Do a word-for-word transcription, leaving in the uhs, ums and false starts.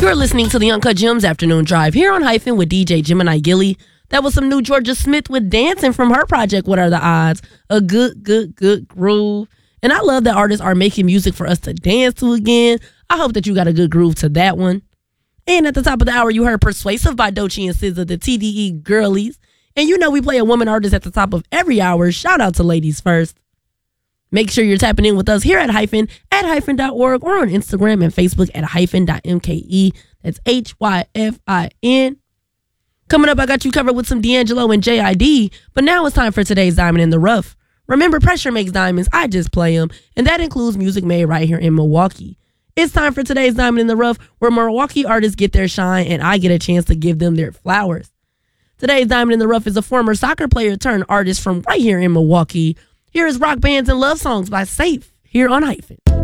You're listening to the Uncut Gems Afternoon Drive here on Hyphen with D J Gemini Gilly. That was some new Georgia Smith with Dancing from her project, What Are the Odds? A good, good, good groove. And I love that artists are making music for us to dance to again. I hope that you got a good groove to that one. And at the top of the hour, you heard Persuasive by Doechii and S Z A, the T D E Girlies. And you know we play a woman artist at the top of every hour. Shout out to Ladies First. Make sure you're tapping in with us here at Hyphen, at hyphen dot org, or on Instagram and Facebook at hyphen dot M K E. That's H Y F I N. Coming up, I got you covered with some D'Angelo and J I D, but now it's time for today's Diamond in the Rough. Remember, pressure makes diamonds. I just play them, and that includes music made right here in Milwaukee. It's time for today's Diamond in the Rough, where Milwaukee artists get their shine, and I get a chance to give them their flowers. Today's Diamond in the Rough is a former soccer player turned artist from right here in Milwaukee. Here is Rock Bands and Love Songs by Safe, here on Hyphen.